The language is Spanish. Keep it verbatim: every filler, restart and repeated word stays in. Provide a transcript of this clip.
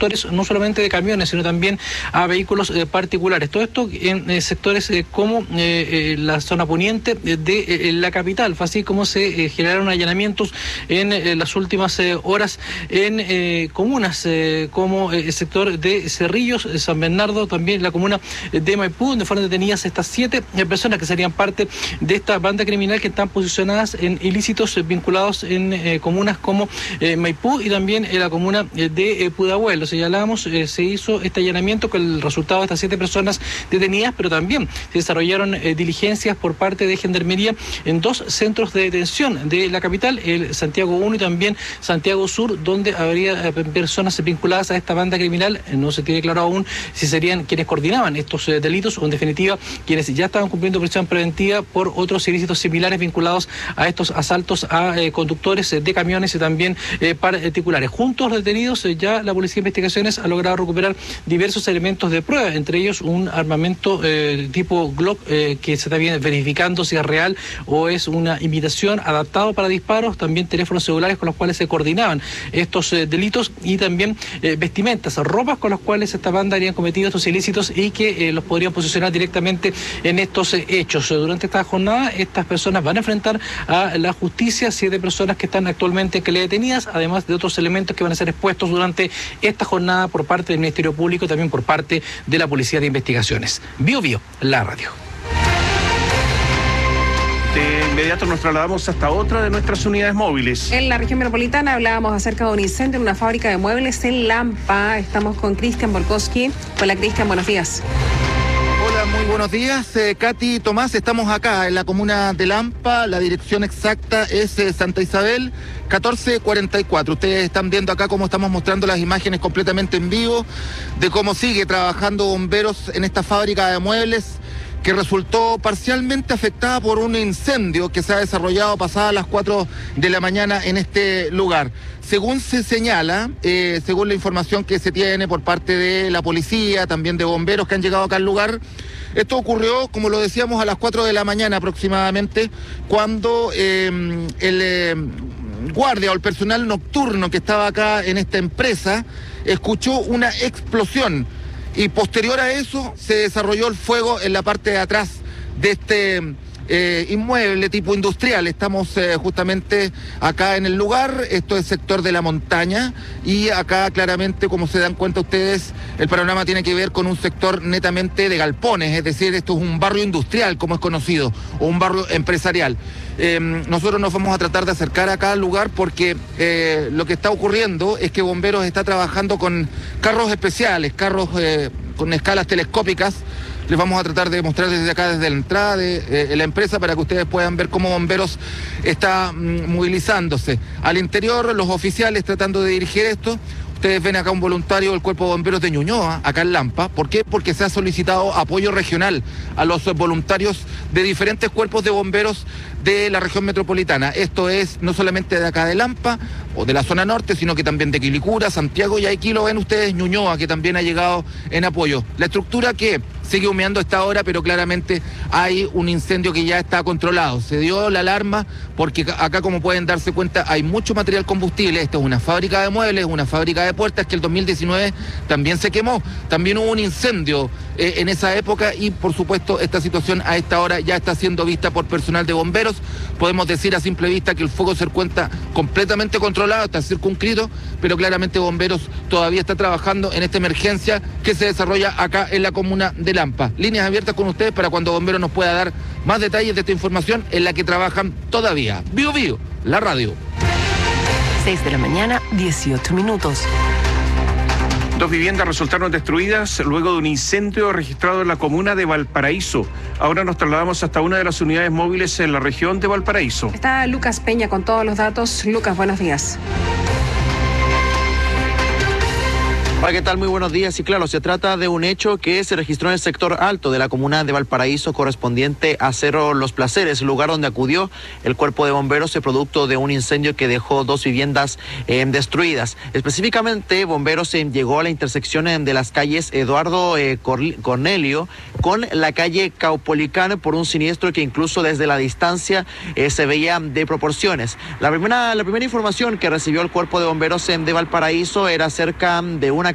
conductores, no solamente de camiones, sino también a vehículos eh, particulares. Todo esto en eh, sectores eh, como eh, eh, la zona poniente de eh, la capital. Fue así como se eh, generaron allanamientos en eh, las últimas eh, horas en eh, comunas eh, como eh, el sector de Cerrillos, San Bernardo, también la comuna de Maipú, donde fueron detenidas estas siete eh, personas que serían parte de esta banda criminal que están posicionadas en ilícitos eh, vinculados en eh, comunas como eh, Maipú y también en la comuna eh, de eh, Pudahuel. Lo señalamos, eh, se hizo este allanamiento con el resultado de estas siete personas detenidas, pero también se desarrollaron eh, diligencias por parte de Gendarmería en dos centros de detención de la capital, el Santiago uno y también Santiago Sur, donde habría eh, personas vinculadas a esta banda criminal. No se tiene claro aún si serían quienes coordinaban estos eh, delitos o en definitiva quienes ya estaban cumpliendo prisión preventiva por otros ilícitos similares vinculados a estos asaltos a eh, conductores eh, de camiones y también eh, particulares. Juntos los detenidos, eh, ya la Policía de Investigaciones ha logrado recuperar diversos elementos de prueba, entre ellos un armamento eh, tipo Glock eh, que se está bien verificando si es real o es una imitación, adaptado para disparos, también teléfonos celulares con los cuales se coordinaban estos eh, delitos y también eh, vestimentas, ropas con las cuales esta banda habrían cometido estos ilícitos y que eh, los podrían posicionar directamente en estos eh, hechos. Durante esta jornada, estas personas van a enfrentar a la justicia, siete personas que están actualmente que le detenidas, además de otros elementos que van a ser expuestos durante esta jornada por parte del Ministerio Público, también por parte de la Policía de Investigaciones. Bio Bio, la radio. De inmediato nos trasladamos hasta otra de nuestras unidades móviles. En la región metropolitana hablábamos acerca de un incendio en una fábrica de muebles en Lampa. Estamos con Cristian Borkowski. Hola Cristian, buenos días. Hola, muy buenos días, eh, Katy, Tomás, estamos acá en la comuna de Lampa, la dirección exacta es eh, Santa Isabel catorce cuarenta y cuatro. Ustedes están viendo acá cómo estamos mostrando las imágenes completamente en vivo de cómo sigue trabajando bomberos en esta fábrica de muebles que resultó parcialmente afectada por un incendio que se ha desarrollado pasadas las cuatro de la mañana en este lugar. Según se señala, eh, según la información que se tiene por parte de la policía, también de bomberos que han llegado acá al lugar, esto ocurrió, como lo decíamos, a las cuatro de la mañana aproximadamente, cuando eh, el eh, guardia o el personal nocturno que estaba acá en esta empresa escuchó una explosión. Y posterior a eso se desarrolló el fuego en la parte de atrás de este eh, inmueble tipo industrial. Estamos eh, justamente acá en el lugar, esto es sector de la montaña y acá claramente, como se dan cuenta ustedes, el panorama tiene que ver con un sector netamente de galpones, es decir, esto es un barrio industrial como es conocido, o un barrio empresarial. Eh, nosotros nos vamos a tratar de acercar acá al lugar porque eh, lo que está ocurriendo es que Bomberos está trabajando con carros especiales, carros eh, con escalas telescópicas. Les vamos a tratar de mostrar desde acá, desde la entrada de eh, la empresa, para que ustedes puedan ver cómo Bomberos está mm, movilizándose. Al interior, los oficiales tratando de dirigir esto. Ustedes ven acá un voluntario del Cuerpo de Bomberos de Ñuñoa, acá en Lampa. ¿Por qué? Porque se ha solicitado apoyo regional a los voluntarios de diferentes cuerpos de bomberos de la región metropolitana. Esto es no solamente de acá de Lampa o de la zona norte, sino que también de Quilicura, Santiago, y aquí lo ven ustedes, Ñuñoa, que también ha llegado en apoyo. La estructura que sigue humeando a esta hora, pero claramente hay un incendio que ya está controlado. Se dio la alarma porque acá, como pueden darse cuenta, hay mucho material combustible. Esto es una fábrica de muebles, una fábrica de puertas que el dos mil diecinueve también se quemó. También hubo un incendio eh, en esa época y, por supuesto, esta situación a esta hora ya está siendo vista por personal de bomberos. Podemos decir a simple vista que el fuego se encuentra completamente controlado, está circunscrito, pero claramente Bomberos todavía está trabajando en esta emergencia que se desarrolla acá en la comuna de Lampa. Líneas abiertas con ustedes para cuando Bomberos nos pueda dar más detalles de esta información en la que trabajan todavía. Bio Bio, la radio. seis de la mañana, dieciocho minutos. Dos viviendas resultaron destruidas luego de un incendio registrado en la comuna de Valparaíso. Ahora nos trasladamos hasta una de las unidades móviles en la región de Valparaíso. Está Lucas Peña con todos los datos. Lucas, buenos días. Hola, ¿qué tal? Muy buenos días. Y claro, se trata de un hecho que se registró en el sector alto de la comuna de Valparaíso, correspondiente a Cerro Los Placeres, lugar donde acudió el cuerpo de bomberos producto de un incendio que dejó dos viviendas eh, destruidas. Específicamente, bomberos eh, llegó a la intersección eh, de las calles Eduardo eh, Cornelio con la calle Caupolicán por un siniestro que incluso desde la distancia eh, se veía de proporciones. La primera, la primera información que recibió el cuerpo de bomberos eh, de Valparaíso era acerca de una